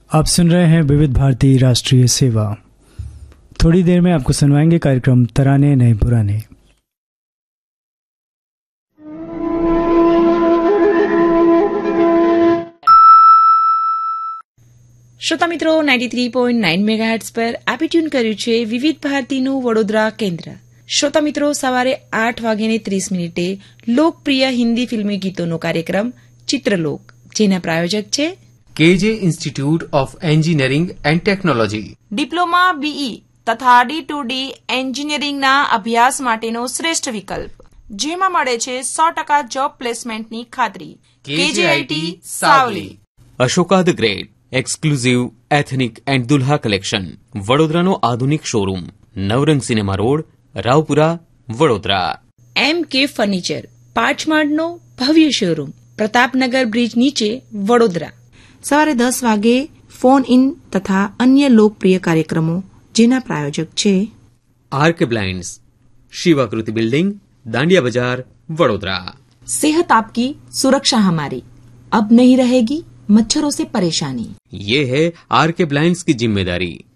आप सुन रहे हैं विविध भारती राष्ट्रीय सेवा। थोड़ी देर में आपको सुनवाएंगे कार्यक्रम तराने नए पुराने। શ્રોતા મિત્રો 93.9 મેગાહર્ટ્ઝ પર આપે ટ્યુન કર્યું છે વિવિધ ભારતીનું વડોદરા કેન્દ્ર। શ્રોતા મિત્રો સવારે 8:30 લોકપ્રિય હિન્દી ફિલ્મી ગીતોનો કાર્યક્રમ ચિત્રલોક, જેના પ્રાયોજક છે કેજે institute of engineering and technology. Diploma BE તથા D2D એન્જિનિયરિંગના અભ્યાસ માટેનો શ્રેષ્ઠ વિકલ્પ, જેમાં મળે છે 100% જોબ પ્લેસમેન્ટની ખાતરી। કેજેઆઈટી Savli. Ashoka the great exclusive ethnic and Dulha collection, વડોદરાનો આધુનિક શોરૂમ, નવરંગ cinema road, Raopura, Vadodara. MK furniture, પાંચમાળનો ભવ્ય શોરૂમ, પ્રતાપનગર બ્રિજ નીચે, વડોદરા। સવારે 10 વાગે ફોન ઇન તથા અન્ય લોકપ્રિય કાર્યક્રમો, જેના પ્રાયોજક છે આરકે બ્લાઇન્ડ્સ, શિવાકૃતિ બિલ્ડિંગ, દાંડિયા બજાર, વડોદરા। सेहत आपकी सुरक्षा हमारी, अब नहीं रहेगी मच्छरों से परेशानी। ये है आरके ब्लाइंड्स की जिम्मेदारी।